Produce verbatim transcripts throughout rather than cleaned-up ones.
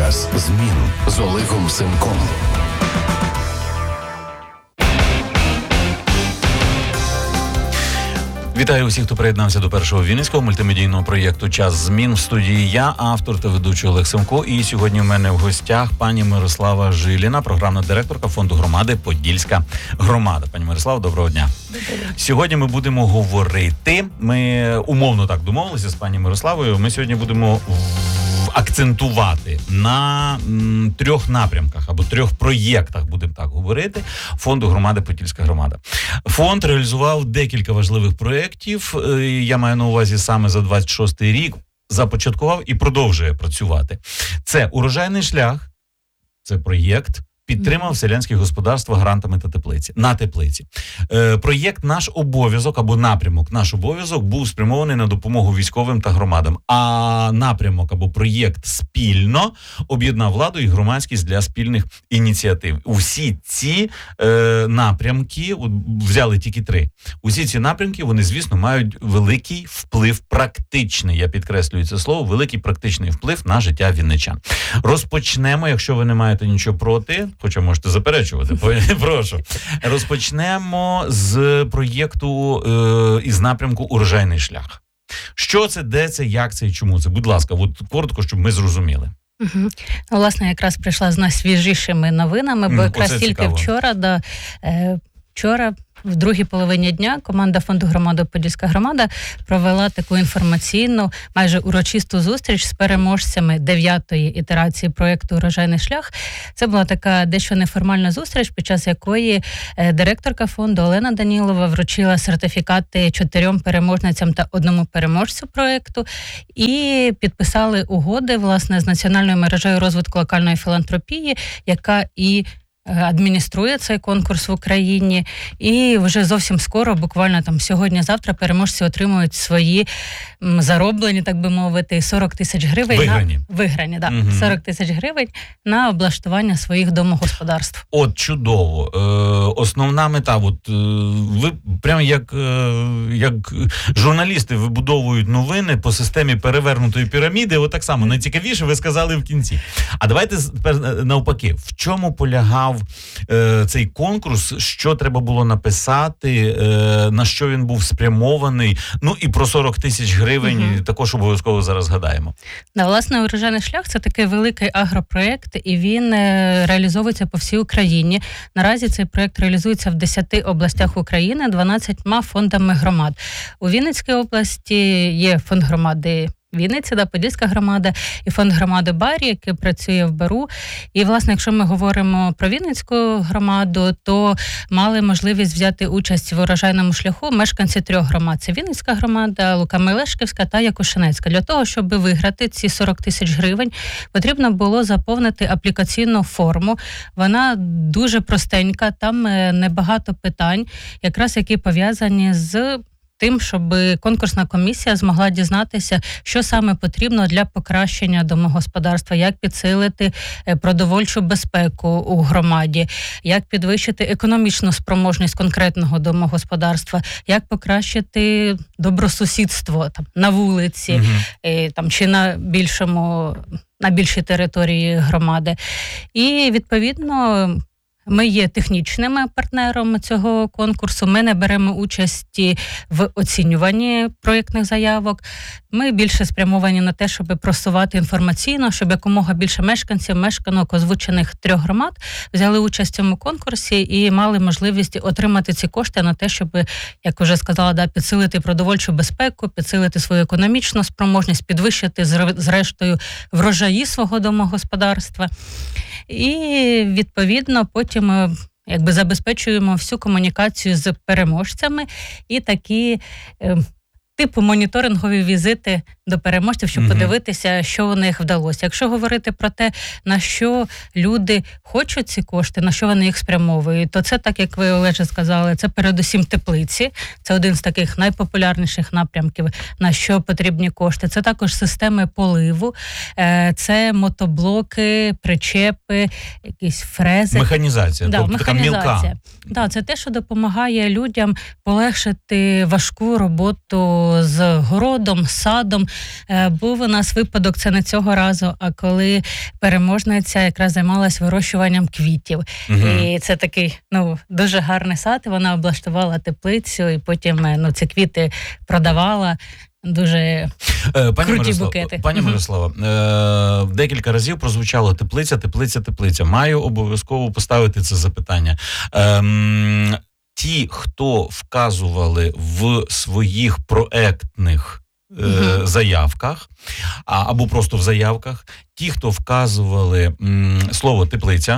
Час змін з Олегом Семком. Вітаю усіх, хто приєднався до першого вінницького мультимедійного проєкту «Час змін». В студії я, автор та ведучий Олег Семко. І сьогодні у мене в гостях пані Мирослава Жиліна, програмна директорка фонду громади «Подільська громада». Пані Мирослава, доброго дня. Доброго. Сьогодні ми будемо говорити, ми умовно так домовилися з пані Мирославою, ми сьогодні будемо акцентувати на м, трьох напрямках або трьох проєктах, будемо так говорити, фонду громади «Подільська громада». Фонд реалізував декілька важливих проєктів, я маю на увазі саме за двадцять шостий рік, започаткував і продовжує працювати. Це «Урожайний шлях», це проєкт, підтримав селянські господарства грантами та теплиці, на теплиці. Е, проєкт «Наш обов'язок» або напрямок «Наш обов'язок» був спрямований на допомогу військовим та громадам. А напрямок або проєкт «Спільно» об'єднав владу і громадськість для спільних ініціатив. Усі ці е, напрямки, от, взяли тільки три, усі ці напрямки, вони, звісно, мають великий вплив практичний, я підкреслюю це слово, великий практичний вплив на життя вінничан. Розпочнемо, якщо ви не маєте нічого проти, хоча можете заперечувати, прошу. Розпочнемо з проєкту е, із напрямку «Урожайний шлях». Що це, де це, як це і чому це? Будь ласка, от коротко, щоб ми зрозуміли. Угу. Ну, власне, якраз прийшла з найсвіжішими новинами, бо mm, якраз тільки цікаво. вчора, да, е, вчора, в другій половині дня команда фонду громади «Подільська громада» провела таку інформаційну, майже урочисту зустріч з переможцями дев'ятої ітерації проєкту «Урожайний шлях». Це була така дещо неформальна зустріч, під час якої директорка фонду Олена Данілова вручила сертифікати чотирьом переможницям та одному переможцю проєкту і підписали угоди, власне, з Національною мережею розвитку локальної філантропії, яка і адмініструє цей конкурс в Україні, і вже зовсім скоро, буквально там сьогодні-завтра, переможці отримують свої м, зароблені, так би мовити, сорок тисяч гривень. Виграні. На, виграні, да, угу. сорок тисяч гривень на облаштування своїх домогосподарств. От, чудово. Е, основна мета, от, е, ви прямо як, е, як журналісти вибудовують новини по системі перевернутої піраміди, от так само, найцікавіше ви сказали в кінці. А давайте тепер навпаки, в чому полягав Е, цей конкурс, що треба було написати, е, на що він був спрямований, ну і про сорок тисяч гривень угу. також обов'язково зараз згадаємо. Да, власне, «Урожайний шлях» – це такий великий агропроєкт, і він е, реалізовується по всій Україні. Наразі цей проєкт реалізується в десяти областях України, дванадцятьма фондами громад. У Вінницькій області є фонд громади Вінниця, да, Подільська громада і фонд громади Барі, який працює в Бару. І, власне, якщо ми говоримо про Вінницьку громаду, то мали можливість взяти участь в урожайному шляху мешканці трьох громад. Це Вінницька громада, Лука-Мелешківська та Якушинецька. Для того, щоб виграти ці сорок тисяч гривень, потрібно було заповнити аплікаційну форму. Вона дуже простенька, там небагато питань, якраз які пов'язані з тим, щоб конкурсна комісія змогла дізнатися, що саме потрібно для покращення домогосподарства, як підсилити продовольчу безпеку у громаді, як підвищити економічну спроможність конкретного домогосподарства, як покращити добросусідство там, на вулиці угу. там, чи на більшому, на більшій території громади. І, відповідно, ми є технічними партнером цього конкурсу, ми не беремо участі в оцінюванні проєктних заявок. Ми більше спрямовані на те, щоб просувати інформаційно, щоб якомога більше мешканців, мешканок озвучених трьох громад взяли участь в цьому конкурсі і мали можливість отримати ці кошти на те, щоб, як вже сказала, да, підсилити продовольчу безпеку, підсилити свою економічну спроможність, підвищити зрештою врожаї свого домогосподарства. І, відповідно, потім якби забезпечуємо всю комунікацію з переможцями і такі е, типу моніторингові візити до переможців, щоб угу. подивитися, що у них вдалося. Якщо говорити про те, на що люди хочуть ці кошти, на що вони їх спрямовують, то це, так як ви, Олеже, сказали, це передусім теплиці. Це один з таких найпопулярніших напрямків, на що потрібні кошти. Це також системи поливу, це мотоблоки, причепи, якісь фрези. Механізація, да, тобто механізація. Така мілка. Да, це те, що допомагає людям полегшити важку роботу господарству з городом, садом. Був у нас випадок, це не цього разу, а коли переможниця якраз займалась вирощуванням квітів. Угу. І це такий, ну, дуже гарний сад, і вона облаштувала теплицю, і потім, ну, ці квіти продавала. Дуже пані круті Мирослав, букети. Пані угу. Мирослава, е- декілька разів прозвучало теплиця, теплиця, теплиця. Маю обов'язково поставити це запитання. Е- ті, хто вказували в своїх проектних е- угу. заявках, а, або просто в заявках, ті, хто вказували м- слово теплиця,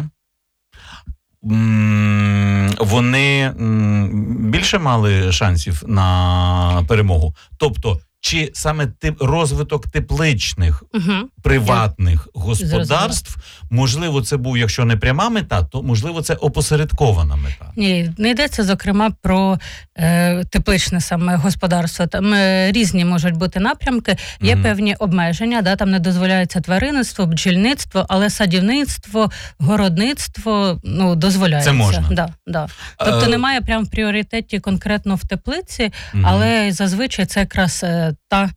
вони більше мали шансів на перемогу. Тобто, чи саме тип, розвиток тепличних, угу. приватних Я господарств, зрозуміла. Можливо, це був, якщо не пряма мета, то, можливо, це опосередкована мета? Ні, не йдеться, зокрема, про е, тепличне саме господарство. Там е, різні можуть бути напрямки, є угу. певні обмеження, да, там не дозволяється тваринництво, бджільництво, але садівництво, городництво, ну, дозволяється. Це можна? Да, да. Тобто а... немає прям в пріоритеті конкретно в теплиці, угу. але зазвичай це якраз е, та,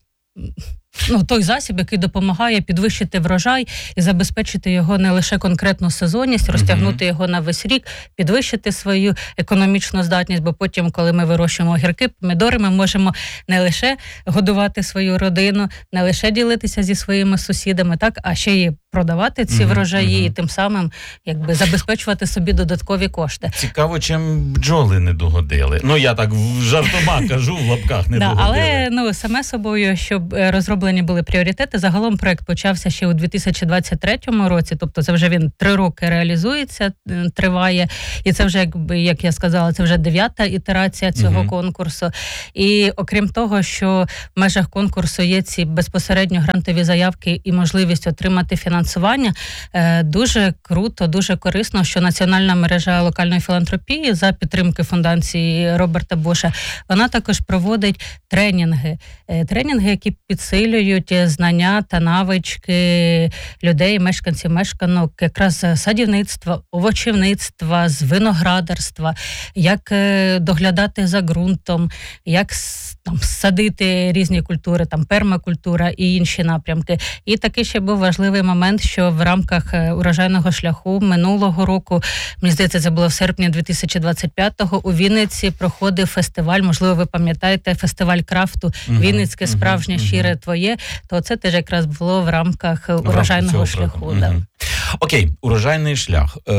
ну, той засіб, який допомагає підвищити врожай і забезпечити його не лише конкретну сезонність, розтягнути його на весь рік, підвищити свою економічну здатність, бо потім, коли ми вирощуємо огірки, помідори, ми можемо не лише годувати свою родину, не лише ділитися зі своїми сусідами, так, а ще й продавати ці угу, врожаї угу. і тим самим якби забезпечувати собі додаткові кошти. Цікаво, чим бджоли не догодили. Ну, я так жартома кажу, в лапках не да, догодили. Але, ну, саме собою, щоб розроблені були пріоритети, загалом проект почався ще у дві тисячі двадцять третьому році, тобто це вже він три роки реалізується, триває, і це вже, якби, як я сказала, це вже дев'ята ітерація цього угу. конкурсу. І окрім того, що в межах конкурсу є ці безпосередньо грантові заявки і можливість отримати фінансування, фінансування, дуже круто, дуже корисно, що Національна мережа локальної філантропії за підтримки фундації Роберта Боша, вона також проводить тренінги. Тренінги, які підсилюють знання та навички людей, мешканців, мешканок, якраз садівництва, овочівництва, з виноградарства, як доглядати за ґрунтом, як там садити різні культури, там пермакультура і інші напрямки. І такий ще був важливий момент, що в рамках урожайного шляху минулого року, мені здається, це було в серпні дві тисячі двадцять п'ятого, у Вінниці проходив фестиваль, можливо, ви пам'ятаєте, фестиваль крафту uh-huh, «Вінницьке справжнє uh-huh, щире твоє», то це теж якраз було в рамках в урожайного шляху. Uh-huh. Да. Окей, урожайний шлях. Е,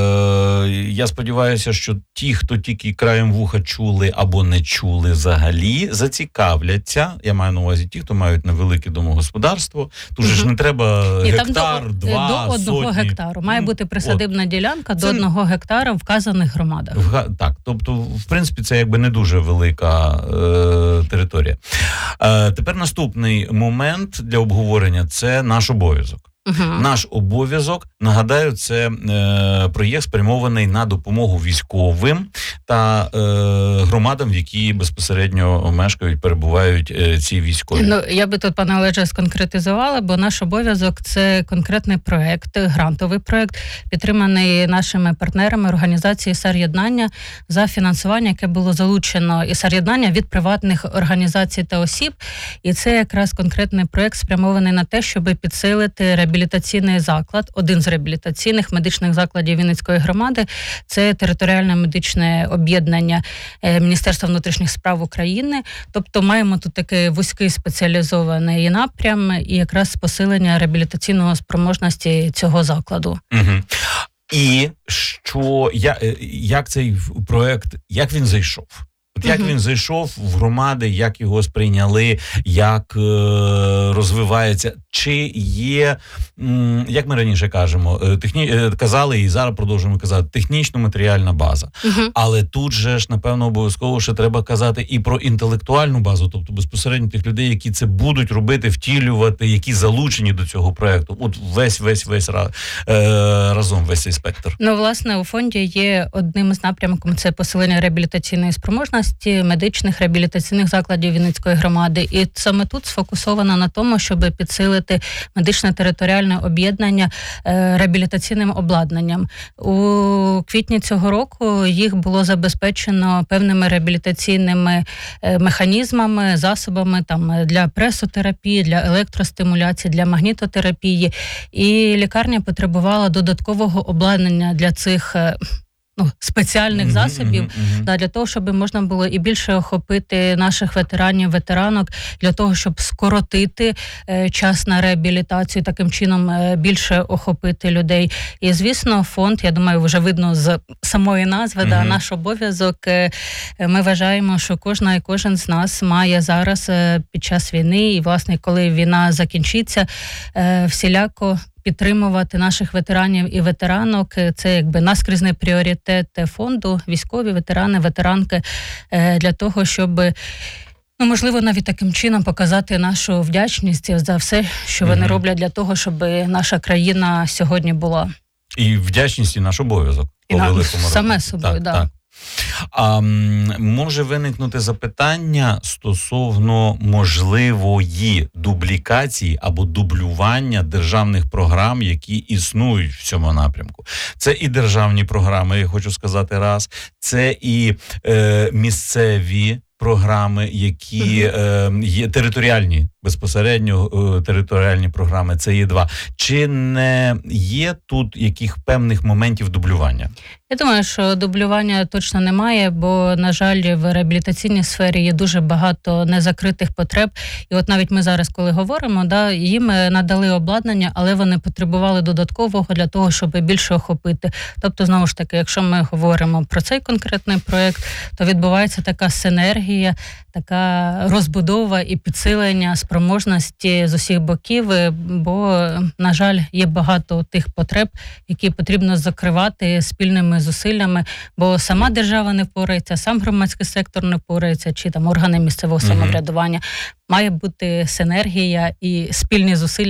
я сподіваюся, що ті, хто тільки краєм вуха чули або не чули взагалі, зацікавляться. Я маю на увазі ті, хто мають невелике домогосподарство. Тут же uh-huh. ж не треба Ні, гектар, там до, два, до одного сотні. гектару. Має бути присадибна От. ділянка Це... до одного гектара в вказаних громадах. В, так, тобто, в принципі, це якби не дуже велика е, територія. Е, тепер наступний момент для обговорення – це наш обов'язок. Uh-huh. Наш обов'язок, нагадаю, це е, проєкт спрямований на допомогу військовим та е, громадам, в які безпосередньо мешкають, перебувають е, ці військові. Ну, я би тут, пане Олеже, сконкретизувала, бо наш обов'язок – це конкретний проєкт, грантовий проєкт, підтриманий нашими партнерами організації «Сар'єднання» за фінансування, яке було залучено і «Сар'єднання» від приватних організацій та осіб. І це якраз конкретний проєкт спрямований на те, щоб підсилити реабілітаційний заклад, один з реабілітаційних медичних закладів Вінницької громади, це територіальне медичне об'єднання Міністерства внутрішніх справ України. Тобто маємо тут такий вузький спеціалізований напрям і якраз посилення реабілітаційної спроможності цього закладу. Угу. І що, я, як цей проект, як він зайшов? От як uh-huh. він зайшов в громади, як його сприйняли, як е, розвивається, чи є, м, як ми раніше кажемо, техні, е, казали і зараз продовжуємо казати, технічно-матеріальна база. Uh-huh. Але тут же ж, напевно, обов'язково ще треба казати і про інтелектуальну базу, тобто безпосередньо тих людей, які це будуть робити, втілювати, які залучені до цього проекту. От весь, весь, весь е, разом, весь цей спектр. Ну, власне, у фонді є одним з напрямком, це посилення реабілітаційної спроможності діяльності медичних реабілітаційних закладів Вінницької громади. І саме тут сфокусовано на тому, щоб підсилити медичне територіальне об'єднання реабілітаційним обладнанням. У квітні цього року їх було забезпечено певними реабілітаційними механізмами, засобами там для пресотерапії, для електростимуляції, для магнітотерапії. І лікарня потребувала додаткового обладнання для цих ну, спеціальних mm-hmm, засобів, mm-hmm. Да, для того, щоб можна було і більше охопити наших ветеранів, ветеранок, для того, щоб скоротити е, час на реабілітацію, таким чином е, більше охопити людей. І, звісно, фонд, я думаю, вже видно з самої назви, mm-hmm. да, наш обов'язок. Е, ми вважаємо, що кожна і кожен з нас має зараз е, під час війни, і, власне, коли війна закінчиться, е, всіляко підтримувати наших ветеранів і ветеранок. Це якби наскрізний пріоритет фонду, військові ветерани, ветеранки, для того, щоб, ну, можливо, навіть таким чином показати нашу вдячність за все, що вони mm-hmm. роблять для того, щоб наша країна сьогодні була. І вдячність і наш обов'язок. І на, саме собою, так. Да. так. А може виникнути запитання стосовно можливої дублікації або дублювання державних програм, які існують в цьому напрямку. Це і державні програми, я хочу сказати раз, це і е, місцеві програми, які е, є територіальні, безпосередньо е, територіальні програми, це є два. Чи не є тут яких певних моментів дублювання? Я думаю, що дублювання точно немає, бо, на жаль, в реабілітаційній сфері є дуже багато незакритих потреб. І от навіть ми зараз, коли говоримо, да, їм надали обладнання, але вони потребували додаткового для того, щоб більше охопити. Тобто, знову ж таки, якщо ми говоримо про цей конкретний проєкт, то відбувається така синергія, така розбудова і підсилення спроможності з усіх боків, бо, на жаль, є багато тих потреб, які потрібно закривати спільними зусиллями, бо сама держава не впорається, сам громадський сектор не впорається, чи там органи місцевого самоврядування. Має бути синергія і спільні зусилля